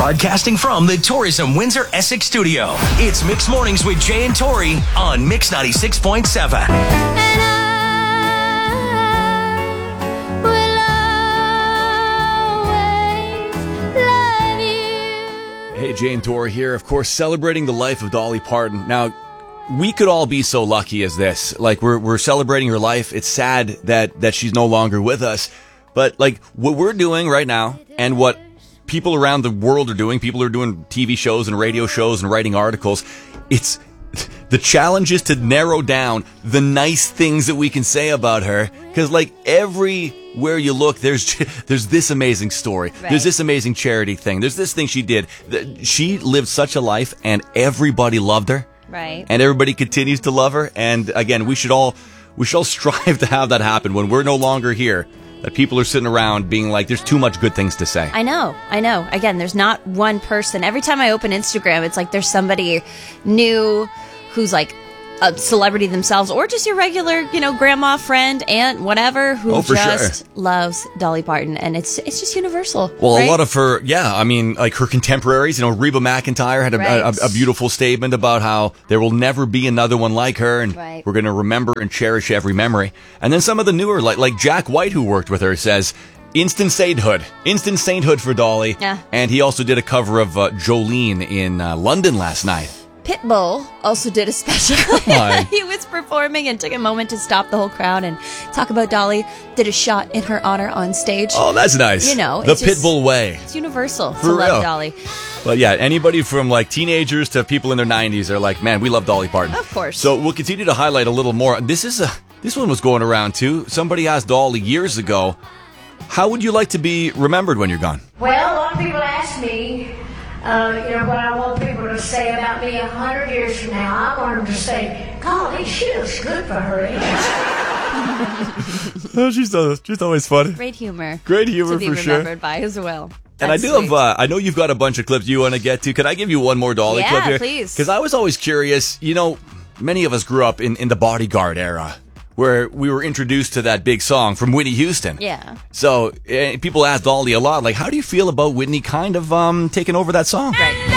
Broadcasting from the Tourism Windsor Essex studio, it's Mix Mornings with Jay and Tori on Mix 96.7. Hey, Jay and Tori here, of course, celebrating the life of Dolly Parton. Now, we could all be so lucky as this. Like, we're celebrating her life. It's sad that she's no longer with us. But, like, what we're doing right now and what people around the world are doing, people who are doing TV shows and radio shows and writing articles, it's the challenge is to narrow down the nice things that we can say about her. Because, like, everywhere you look, there's this amazing story. Right. There's this amazing charity thing. There's this thing she did. She lived such a life, and everybody loved her. Right. And everybody continues to love her. And, again, we should all strive to have that happen when we're no longer here. That people are sitting around being like, there's too much good things to say. I know. Again, there's not one person. Every time I open Instagram, it's like there's somebody new who's like a celebrity themselves, or just your regular, grandma, friend, aunt, whatever, who loves Dolly Parton, and it's just universsul. Well, right? A lot of her, like her contemporaries, Reba McEntire had a beautiful statement about how there will never be another one like her, and we're going to remember and cherish every memory. And then some of the newer, like Jack White, who worked with her, says, instant sainthood for Dolly. Yeah. And he also did a cover of Jolene in London last night. Pitbull also did a special. He was performing and took a moment to stop the whole crowd and talk about Dolly. Did a shot in her honor on stage. Oh, that's nice. The Pitbull way. It's universal For to real. love Dolly. But yeah, anybody from like teenagers to people in their 90s are like, man, we love Dolly Parton. Of course. So we'll continue to highlight a little more. This one was going around too. Somebody asked Dolly years ago, how would you like to be remembered when you're gone? Well, a lot of people ask me, what I want people to say about me 100 years from now. I want them to say, golly, she looks good for her age. Oh, she's always funny. Great humor. Great humor, to for be sure. remembered by as well. And I do have, I know you've got a bunch of clips you want to get to. Can I give you one more Dolly clip here? Yeah, please. Because I was always curious, many of us grew up in the Bodyguard era, where we were introduced to that big song from Whitney Houston. Yeah. So people ask Dolly a lot, like, how do you feel about Whitney kind of taking over that song? Right.